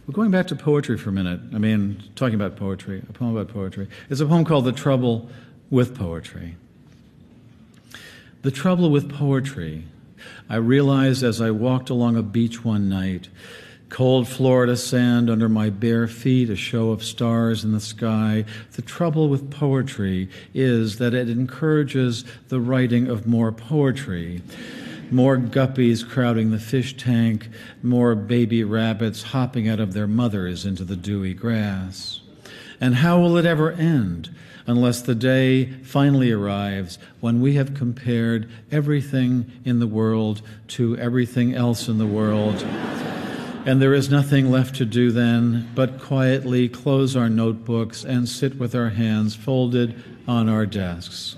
Well, going back to poetry for a minute, talking about poetry, a poem about poetry. It's a poem called The Trouble with Poetry. The trouble with poetry, I realized as I walked along a beach one night, cold Florida sand under my bare feet, a show of stars in the sky. The trouble with poetry is that it encourages the writing of more poetry. More guppies crowding the fish tank, more baby rabbits hopping out of their mothers into the dewy grass. And how will it ever end unless the day finally arrives when we have compared everything in the world to everything else in the world? And there is nothing left to do then but quietly close our notebooks and sit with our hands folded on our desks.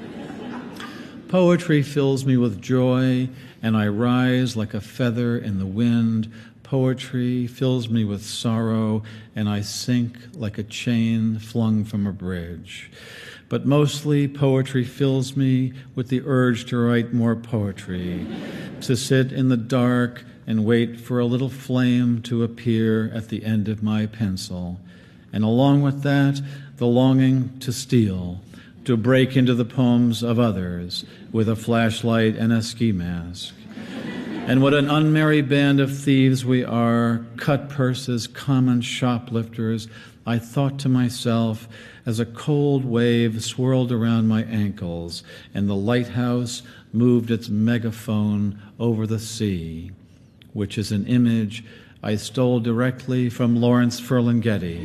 Poetry fills me with joy, and I rise like a feather in the wind. Poetry fills me with sorrow, and I sink like a chain flung from a bridge. But mostly, poetry fills me with the urge to write more poetry, to sit in the dark and wait for a little flame to appear at the end of my pencil. And along with that, the longing to steal, to break into the poems of others with a flashlight and a ski mask. And what an unmerry band of thieves we are, cut purses, common shoplifters, I thought to myself as a cold wave swirled around my ankles and the lighthouse moved its megaphone over the sea, which is an image I stole directly from Lawrence Ferlinghetti.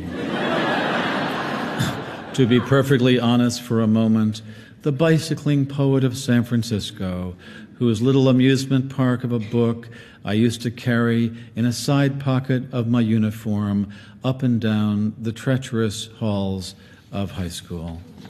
To be perfectly honest for a moment, the bicycling poet of San Francisco, whose little amusement park of a book I used to carry in a side pocket of my uniform up and down the treacherous halls of high school.